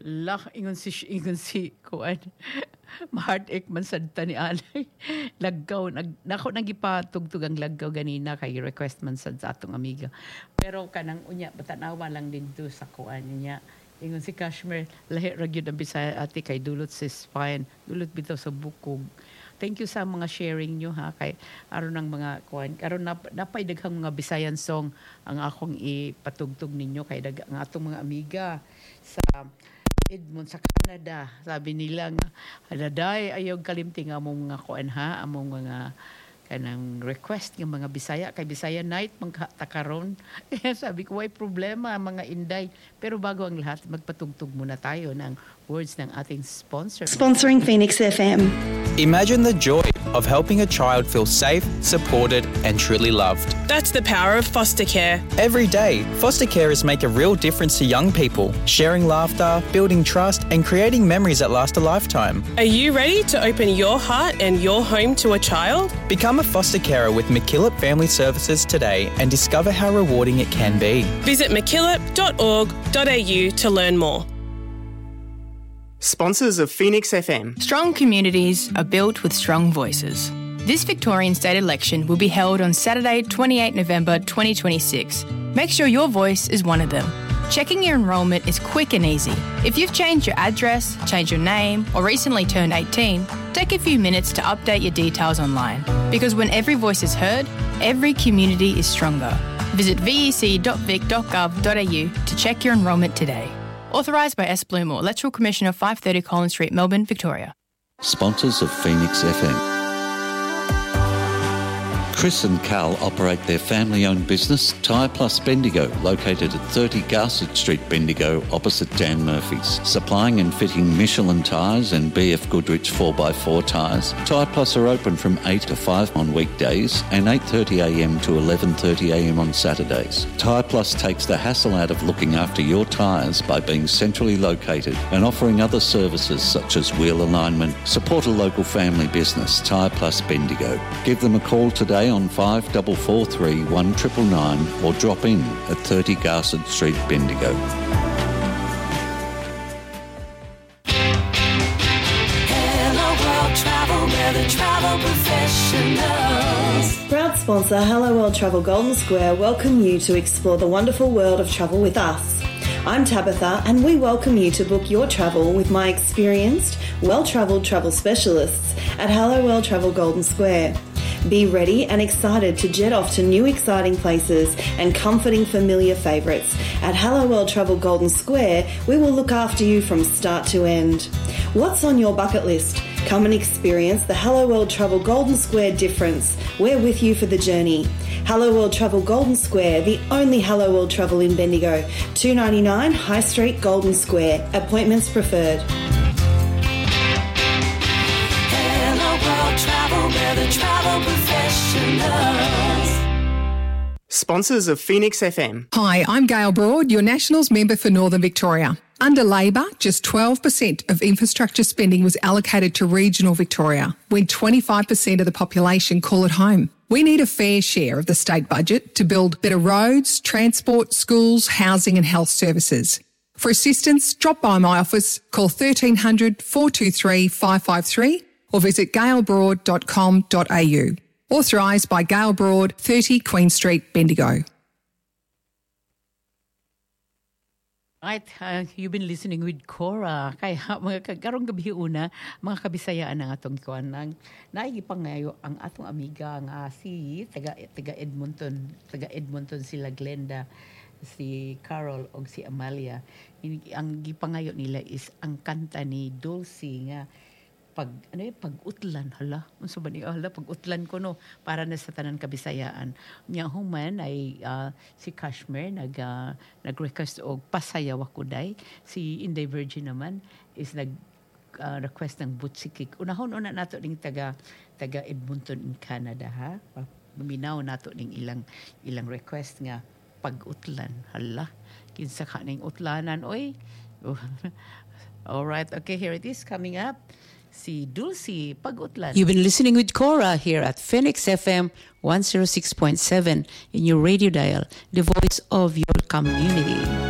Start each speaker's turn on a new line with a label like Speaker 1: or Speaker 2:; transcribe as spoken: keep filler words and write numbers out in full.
Speaker 1: Lah, ingon si, ingon si, kuan. Ma-heartache man sad ta ni Alay. Laggaw, nag, nako nagipatugtug ang laggaw ganina kay request man sad sa atong amiga. Pero kanang unya, batanawa lang din to sa kuan niya. Ingon si Kashmir, lahi ragyod ang Bisaya ati kay dulot si spine, dulot bitaw sa bukog. Thank you sa mga sharing nyo ha, kay aron ng mga kuan. Aron nap, napay daghang mga Bisayan song ang akong ipatugtog ninyo kay dag ang atong mga amiga sa Edmond sa Canada. Sabi nila nga, haladay ayaw kalimting among mga kuan ha, among mga kanang request ng mga Bisaya kay Bisaya night magtakaron. Sabi ko, why problema mga Inday. Pero bago ang lahat, magpatugtog muna tayo ng words ng ating sponsor.
Speaker 2: Sponsoring Phoenix F M.
Speaker 3: Imagine the joy of helping a child feel safe, supported and truly loved.
Speaker 4: That's the power of foster care.
Speaker 3: Every day, foster carers make a real difference to young people, sharing laughter, building trust and creating memories that last a lifetime.
Speaker 4: Are you ready to open your heart and your home to a child?
Speaker 3: Become a foster carer with McKillop Family Services today and discover how rewarding it can be.
Speaker 4: Visit mckillop dot org dot a u to learn more.
Speaker 5: Sponsors of Phoenix F M.
Speaker 6: Strong communities are built with strong voices. This Victorian state election will be held on Saturday, twenty-eighth November twenty twenty-six. Make sure your voice is one of them. Checking your enrolment is quick and easy. If you've changed your address, changed your name, or recently turned eighteen, take a few minutes to update your details online. Because when every voice is heard, every community is stronger. Visit vec dot vic dot gov dot a u to check your enrolment today. Authorised by S. Blumore, Electoral Commissioner, five thirty Collins Street, Melbourne, Victoria.
Speaker 7: Sponsors of Phoenix F M. Chris and Carl operate their family-owned business, Tyre Plus Bendigo, located at thirty Garsett Street, Bendigo, opposite Dan Murphy's. Supplying and fitting Michelin tyres and B F Goodrich four by four tyres. Tyre Plus are open from eight to five on weekdays and eight thirty a m to eleven thirty a m on Saturdays. Tyre Plus takes the hassle out of looking after your tyres by being centrally located and offering other services such as wheel alignment. Support a local family business, Tyre Plus Bendigo. Give them a call today on five four four three, one nine nine nine or drop in at thirty Garsett Street, Bendigo.
Speaker 8: Hello World Travel, we're the travel professionals.
Speaker 2: Proud sponsor Hello World Travel Golden Square welcome you to explore the wonderful world of travel with us. I'm Tabitha and we welcome you to book your travel with my experienced, well-travelled travel specialists at Hello World Travel Golden Square. Be ready and excited to jet off to new exciting places and comforting familiar favourites. At Hello World Travel Golden Square, we will look after you from start to end. What's on your bucket list? Come and experience the Hello World Travel Golden Square difference. We're with you for the journey. Hello World Travel Golden Square, the only Hello World Travel in Bendigo. two ninety-nine High Street, Golden Square. Appointments preferred.
Speaker 8: Travel, we're the travel professionals.
Speaker 5: Sponsors of Phoenix F M.
Speaker 9: Hi, I'm Gail Broad, your Nationals member for Northern Victoria. Under Labor, just twelve percent of infrastructure spending was allocated to regional Victoria, when twenty-five percent of the population call it home. We need a fair share of the state budget to build better roads, transport, schools, housing and health services. For assistance, drop by my office, call thirteen hundred, four two three, five five three or visit gail broad dot com dot a u. Authorised by Gail Broad, thirty Queen Street, Bendigo.
Speaker 1: Right, uh, you've been listening with Cora. Kaya mga karong gabi una, mga kabisayaan ng atong kuan nang naigipangayo ang atong amiga nga si taga taga Edmonton, taga Edmonton sila Glenda, si Carol o si Amalia. Ang gipangayo nila is ang kanta ni Dulcie nga pag ano eh pag-utlan hala unsa ba ni hala pag-utlan ko no para na sa tanan kabisayaan nya human ay uh, si Kashmir nag uh, nag-request og pasayaw ako day, si Inday Virgin naman is nag uh, request ng Butsikik. Unahon una nato ning taga taga Edmonton in Canada ha, maminaw nato ning ilang ilang request nga pag-utlan hala kinsa ka ning utlanan oy. All right, okay, here it is coming up. Si Dulcie Pag-Utlan. You've been listening with Cora here at Phoenix F M one oh six point seven in your radio dial, the voice of your community.